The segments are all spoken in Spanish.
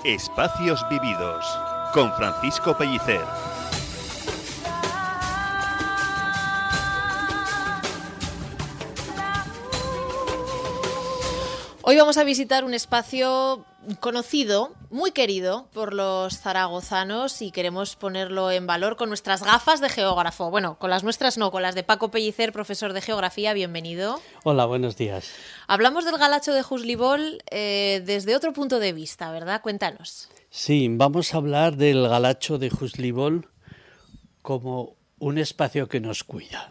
Espacios Vividos, con Francisco Pellicer. Hoy vamos a visitar un espacio conocido, muy querido por los zaragozanos, y queremos ponerlo en valor con nuestras gafas de geógrafo. Bueno, con las nuestras no, con las de Paco Pellicer, profesor de geografía. Bienvenido. Hola, buenos días. Hablamos del Galacho de Juslívol desde otro punto de vista, ¿verdad? Cuéntanos. Sí, vamos a hablar del Galacho de Juslívol como un espacio que nos cuida.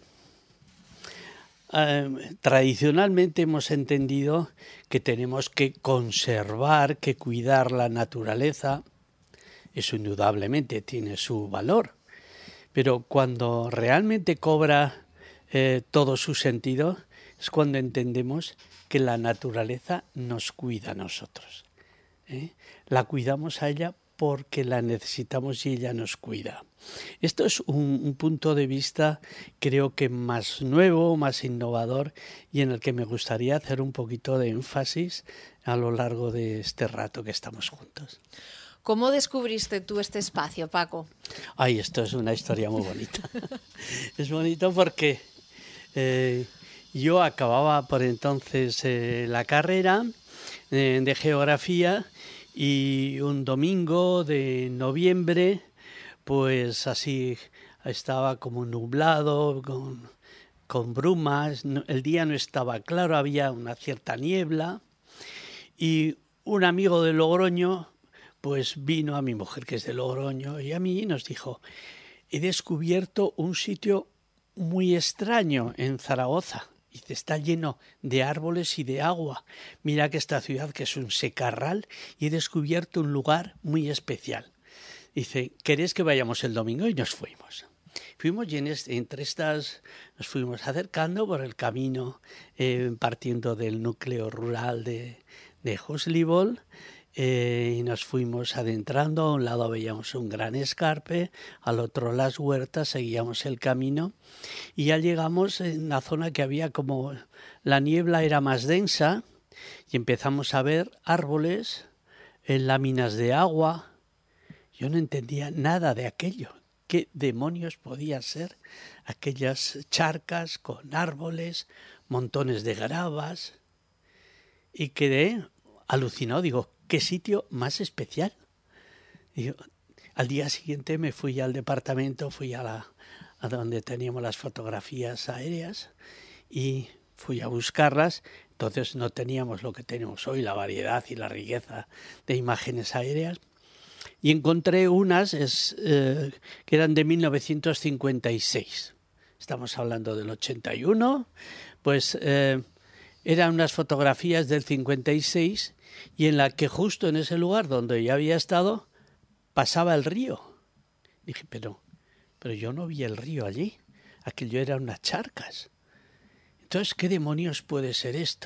Tradicionalmente hemos entendido que tenemos que conservar, que cuidar la naturaleza. Eso indudablemente tiene su valor, pero cuando realmente cobra todo su sentido es cuando entendemos que la naturaleza nos cuida a nosotros. La cuidamos a ella porque la necesitamos y ella nos cuida. Esto es un punto de vista, creo que más nuevo, más innovador, y en el que me gustaría hacer un poquito de énfasis a lo largo de este rato que estamos juntos. ¿Cómo descubriste tú este espacio, Paco? Ay, esto es una historia muy bonita. Es bonito porque yo acababa por entonces la carrera de geografía, y un domingo de noviembre, pues así estaba como nublado, con brumas, el día no estaba claro, había una cierta niebla, y un amigo de Logroño pues vino a mi mujer, que es de Logroño, y a mí, y nos dijo: he descubierto un sitio muy extraño en Zaragoza. Dice, está lleno de árboles y de agua. Mira que esta ciudad, que es un secarral, y he descubierto un lugar muy especial. Dice, ¿queréis que vayamos el domingo? Y nos fuimos. Fuimos y entre estas nos fuimos acercando por el camino, partiendo del núcleo rural de Juslívol, y nos fuimos adentrando. A un lado veíamos un gran escarpe, al otro las huertas, seguíamos el camino y ya llegamos en una zona que había como la niebla era más densa, y empezamos a ver árboles, láminas de agua. Yo no entendía nada de aquello. ¿Qué demonios podía ser aquellas charcas con árboles, montones de gravas? Y quedé alucinado, digo, ¿qué sitio más especial? Digo, al día siguiente me fui al departamento, fui a donde teníamos las fotografías aéreas y fui a buscarlas. Entonces no teníamos lo que tenemos hoy, la variedad y la riqueza de imágenes aéreas. Y encontré unas que eran de 1956. Estamos hablando del 81. Pues eran unas fotografías del 56, y en la que justo en ese lugar donde yo había estado pasaba el río. Dije, pero yo no vi el río allí. Aquello eran unas charcas. Entonces, ¿qué demonios puede ser esto?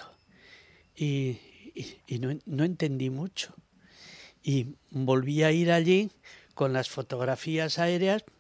Y no entendí mucho. Y volví a ir allí con las fotografías aéreas,